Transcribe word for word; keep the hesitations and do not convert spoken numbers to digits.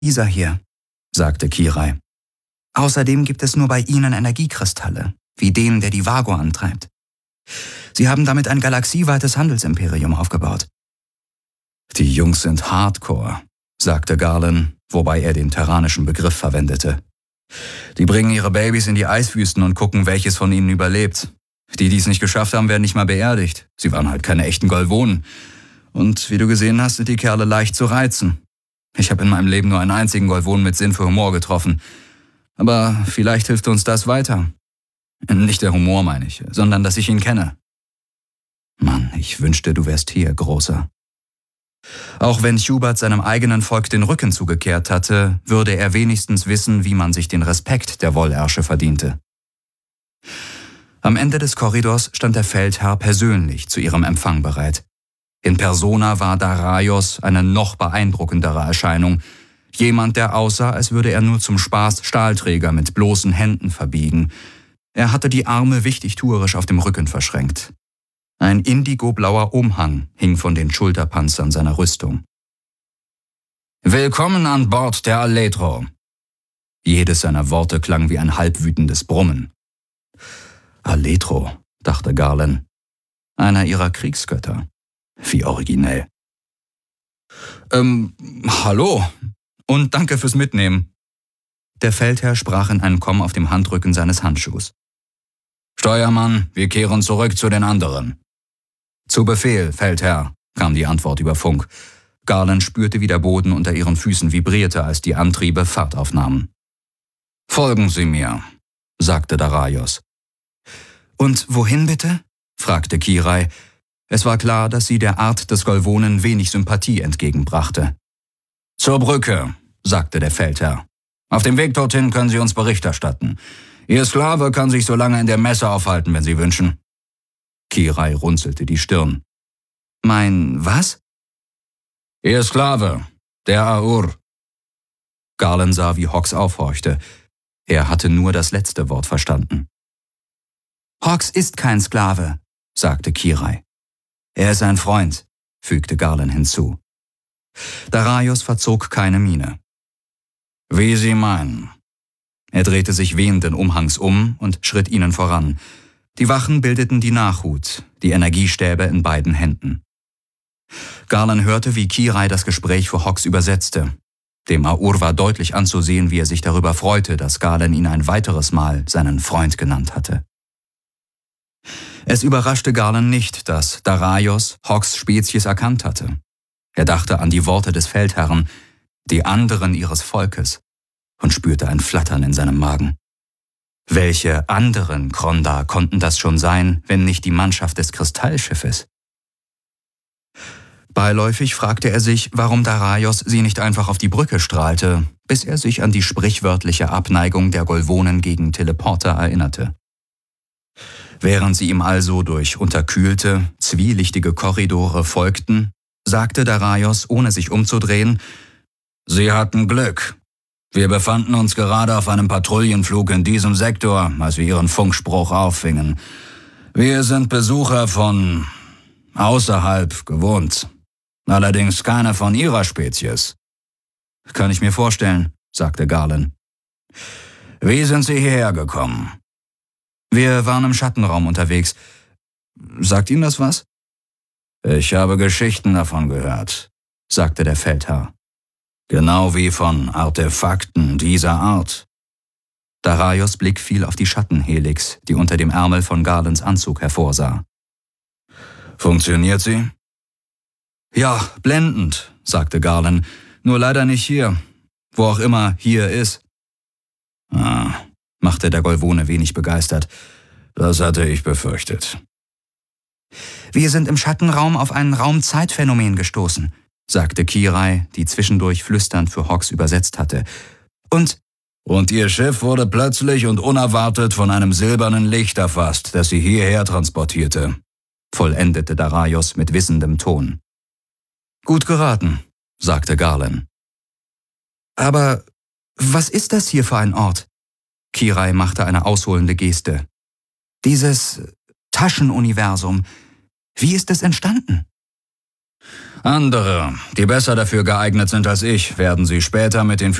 Dieser hier, sagte Kirai. Außerdem gibt es nur bei ihnen Energiekristalle, wie den, der die Vago antreibt. Sie haben damit ein galaxieweites Handelsimperium aufgebaut. Die Jungs sind Hardcore, sagte Garland, wobei er den terranischen Begriff verwendete. Die bringen ihre Babys in die Eiswüsten und gucken, welches von ihnen überlebt. Die, die es nicht geschafft haben, werden nicht mal beerdigt. Sie waren halt keine echten Golvonen. Und wie du gesehen hast, sind die Kerle leicht zu reizen. Ich habe in meinem Leben nur einen einzigen Golvon mit Sinn für Humor getroffen. Aber vielleicht hilft uns das weiter. Nicht der Humor, meine ich, sondern dass ich ihn kenne. Mann, ich wünschte, du wärst hier, Großer. Auch wenn Hubert seinem eigenen Volk den Rücken zugekehrt hatte, würde er wenigstens wissen, wie man sich den Respekt der Wollärsche verdiente. Am Ende des Korridors stand der Feldherr persönlich zu ihrem Empfang bereit. In Persona war Daraios eine noch beeindruckendere Erscheinung. Jemand, der aussah, als würde er nur zum Spaß Stahlträger mit bloßen Händen verbiegen. Er hatte die Arme wichtigtuerisch auf dem Rücken verschränkt. Ein indigoblauer Umhang hing von den Schulterpanzern seiner Rüstung. »Willkommen an Bord der Aletro!« Jedes seiner Worte klang wie ein halbwütendes Brummen. »Aletro«, dachte Garland. »Einer ihrer Kriegsgötter. Wie originell.« »Ähm, hallo und danke fürs Mitnehmen.« Der Feldherr sprach in einen Komm auf dem Handrücken seines Handschuhs. »Steuermann, wir kehren zurück zu den anderen.« »Zu Befehl, Feldherr«, kam die Antwort über Funk. Garland spürte, wie der Boden unter ihren Füßen vibrierte, als die Antriebe Fahrt aufnahmen. »Folgen Sie mir«, sagte Daraios. »Und wohin bitte?« fragte Kirai. Es war klar, dass sie der Art des Golvonen wenig Sympathie entgegenbrachte. »Zur Brücke«, sagte der Feldherr. »Auf dem Weg dorthin können Sie uns Bericht erstatten. Ihr Sklave kann sich so lange in der Messe aufhalten, wenn Sie wünschen.« Kirai runzelte die Stirn. »Mein was?« »Ihr Sklave, der Aur.« Garland sah, wie Hawks aufhorchte. Er hatte nur das letzte Wort verstanden. »Hawks ist kein Sklave«, sagte Kirai. »Er ist ein Freund«, fügte Garland hinzu. Daraios verzog keine Miene. »Wie Sie meinen.« Er drehte sich wehenden Umhangs um und schritt ihnen voran. Die Wachen bildeten die Nachhut, die Energiestäbe in beiden Händen. Garland hörte, wie Kirai das Gespräch für Hawks übersetzte. Dem Aur war deutlich anzusehen, wie er sich darüber freute, dass Garland ihn ein weiteres Mal seinen Freund genannt hatte. Es überraschte Garland nicht, dass Daraios Hawks Spezies erkannt hatte. Er dachte an die Worte des Feldherrn, die anderen ihres Volkes, und spürte ein Flattern in seinem Magen. Welche anderen Kronda konnten das schon sein, wenn nicht die Mannschaft des Kristallschiffes? Beiläufig fragte er sich, warum Daraios sie nicht einfach auf die Brücke strahlte, bis er sich an die sprichwörtliche Abneigung der Golvonen gegen Teleporter erinnerte. Während sie ihm also durch unterkühlte, zwielichtige Korridore folgten, sagte Daraios, ohne sich umzudrehen, »Sie hatten Glück. Wir befanden uns gerade auf einem Patrouillenflug in diesem Sektor, als wir Ihren Funkspruch auffingen. Wir sind Besucher von außerhalb gewohnt. Allerdings keine von Ihrer Spezies.« »Kann ich mir vorstellen«, sagte Garland. »Wie sind Sie hierher gekommen?« »Wir waren im Schattenraum unterwegs. Sagt Ihnen das was?« »Ich habe Geschichten davon gehört«, sagte der Feldherr. »Genau wie von Artefakten dieser Art.« Daraios Blick fiel auf die Schattenhelix, die unter dem Ärmel von Garlands Anzug hervorsah. »Funktioniert sie?« »Ja, blendend«, sagte Garland. »Nur leider nicht hier. Wo auch immer hier ist.« »Ah«, machte der Golvone wenig begeistert. »Das hatte ich befürchtet.« »Wir sind im Schattenraum auf ein Raumzeitphänomen gestoßen«, sagte Kirai, die zwischendurch flüsternd für Hawks übersetzt hatte. »Und...« »Und Ihr Schiff wurde plötzlich und unerwartet von einem silbernen Licht erfasst, das Sie hierher transportierte«, vollendete Daraios mit wissendem Ton. »Gut geraten«, sagte Garland. »Aber was ist das hier für ein Ort?« Kirai machte eine ausholende Geste. »Dieses Taschenuniversum, wie ist es entstanden?« Andere, die besser dafür geeignet sind als ich, werden Sie später mit den